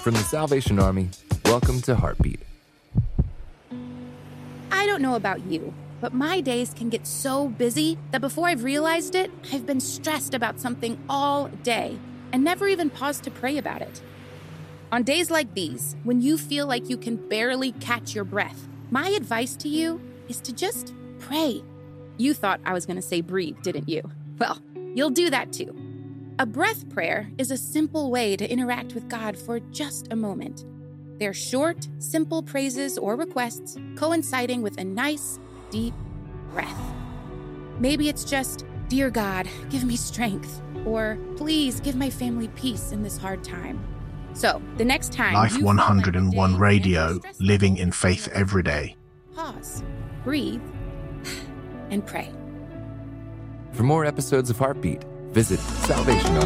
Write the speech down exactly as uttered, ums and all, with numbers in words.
From the Salvation Army, welcome to Heartbeat. I don't know about you, but my days can get so busy that before I've realized it, I've been stressed about something all day and never even paused to pray about it. On days like these, when you feel like you can barely catch your breath, my advice to you is to just pray. You thought I was going to say breathe, didn't you? Well, you'll do that too. A breath prayer is a simple way to interact with God for just a moment. They're short, simple praises or requests coinciding with a nice, deep breath. Maybe it's just, "Dear God, give me strength," or "Please give my family peace in this hard time." So, the next time Life you feel one like hundred and one the day Radio, is stressful, living in faith every day. Pause, breathe, and pray. For more episodes of Heartbeat, visit Salvation Army.